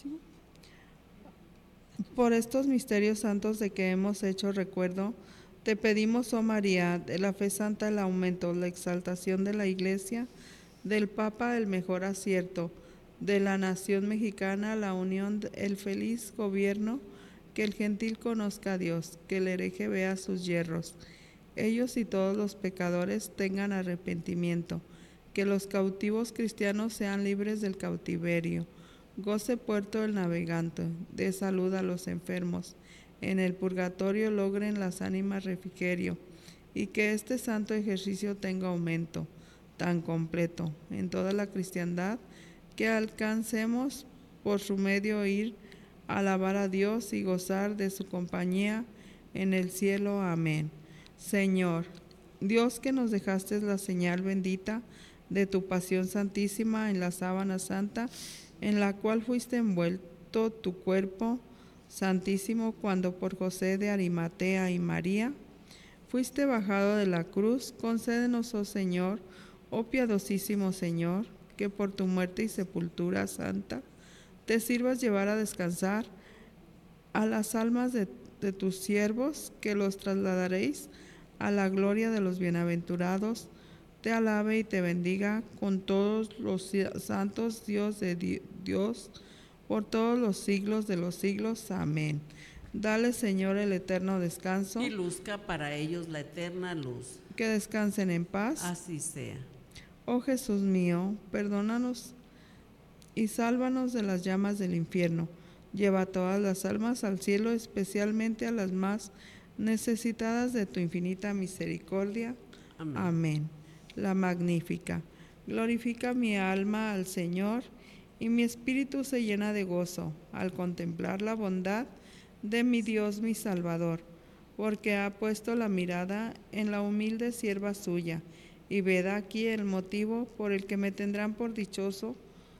Por estos misterios santos de que hemos hecho recuerdo, te pedimos, oh María, de la fe santa el aumento, la exaltación de la Iglesia, del Papa el mejor acierto, de la nación mexicana la unión, el feliz gobierno, que el gentil conozca a Dios, que el hereje vea sus yerros, ellos y todos los pecadores tengan arrepentimiento, que los cautivos cristianos sean libres del cautiverio, goce puerto el navegante, dé salud a los enfermos, en el purgatorio logren las ánimas refrigerio, y que este santo ejercicio tenga aumento tan completo en toda la cristiandad, que alcancemos por su medio ir a alabar a Dios y gozar de su compañía en el cielo. Amén. Señor, Dios, que nos dejaste la señal bendita de tu pasión santísima en la sábana santa, en la cual fuiste envuelto tu cuerpo santísimo cuando por José de Arimatea y María fuiste bajado de la cruz, concédenos, oh Señor, oh piadosísimo Señor, que por tu muerte y sepultura santa te sirvas llevar a descansar a las almas de tus siervos, que los trasladaréis a la gloria de los bienaventurados. Te alabe y te bendiga con todos los santos, Dios de Dios, por todos los siglos de los siglos. Amén. Dale, Señor, el eterno descanso. Y luzca para ellos la eterna luz. Que descansen en paz. Así sea. Oh Jesús mío, perdónanos y sálvanos de las llamas del infierno. Lleva todas las almas al cielo, especialmente a las más necesitadas de tu infinita misericordia. Amén. Amén. La Magnífica. Glorifica mi alma al Señor, y mi espíritu se llena de gozo al contemplar la bondad de mi Dios, mi Salvador, porque ha puesto la mirada en la humilde sierva suya, y ved aquí el motivo por el que me tendrán por dichosa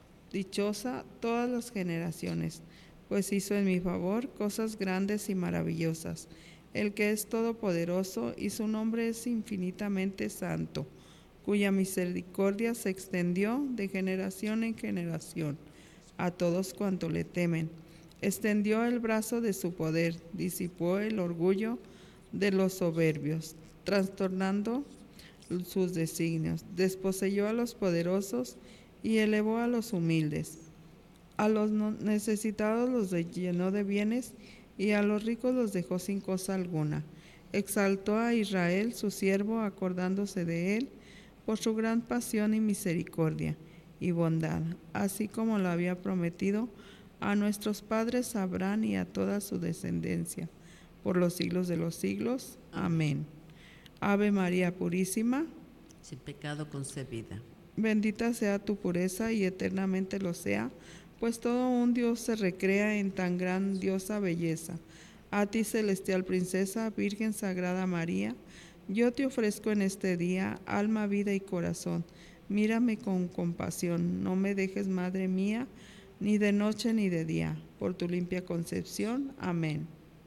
todas las generaciones, pues hizo en mi favor cosas grandes y maravillosas. El que es todopoderoso y su nombre es infinitamente santo, cuya misericordia se extendió de generación en generación a todos cuantos le temen. Extendió el brazo de su poder, disipó el orgullo de los soberbios, trastornando sus designios, desposeyó a los poderosos y elevó a los humildes. A los necesitados los llenó de bienes, y a los ricos los dejó sin cosa alguna. Exaltó a Israel, su siervo, acordándose de él por su gran pasión y misericordia y bondad, así como lo había prometido a nuestros padres Abraham y a toda su descendencia, por los siglos de los siglos. Amén. Ave María Purísima, sin pecado concebida. Bendita sea tu pureza y eternamente lo sea, pues todo un Dios se recrea en tan grandiosa belleza. A ti, celestial princesa, Virgen Sagrada María, yo te ofrezco en este día alma, vida y corazón. Mírame con compasión, no me dejes, Madre mía, ni de noche ni de día, por tu limpia concepción. Amén.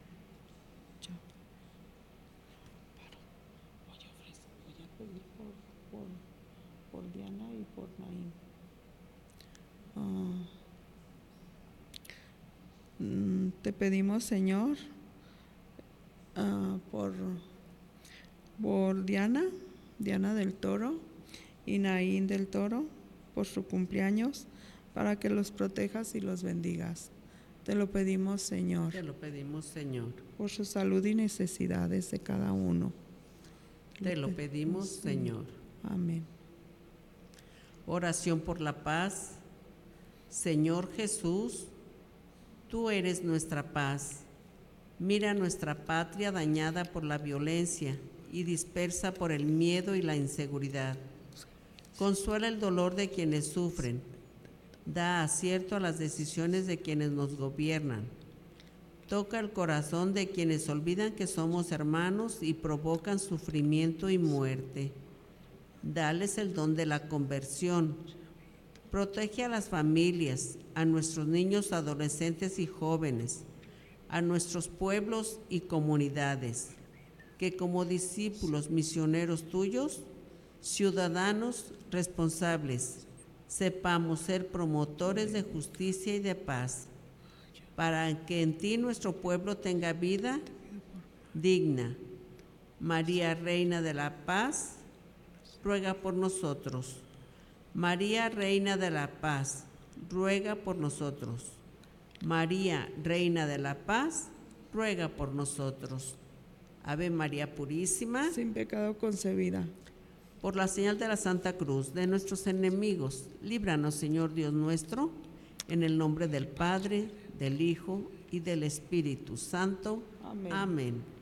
Voy a pedir por Diana y por Naín. Te pedimos, Señor, por Diana del Toro y Naín del Toro, por su cumpleaños, para que los protejas y los bendigas. Te lo pedimos, Señor. Te lo pedimos, Señor. Por su salud y necesidades de cada uno. Te lo pedimos, Señor. Amén. Oración por la paz. Señor Jesús, tú eres nuestra paz. Mira nuestra patria dañada por la violencia y dispersa por el miedo y la inseguridad. Consuela el dolor de quienes sufren. Da acierto a las decisiones de quienes nos gobiernan. Toca el corazón de quienes olvidan que somos hermanos y provocan sufrimiento y muerte. Dales el don de la conversión. Protege a las familias, a nuestros niños, adolescentes y jóvenes, a nuestros pueblos y comunidades, que como discípulos misioneros tuyos, ciudadanos responsables, sepamos ser promotores de justicia y de paz. para que en ti nuestro pueblo tenga vida digna. María, Reina de la Paz, ruega por nosotros. María, Reina de la Paz, ruega por nosotros. María, Reina de la Paz, ruega por nosotros. Ave María Purísima, sin pecado concebida. por la señal de la Santa Cruz de nuestros enemigos, líbranos, Señor Dios nuestro, en el nombre del Padre, del Hijo y del Espíritu Santo. Amén. Amén.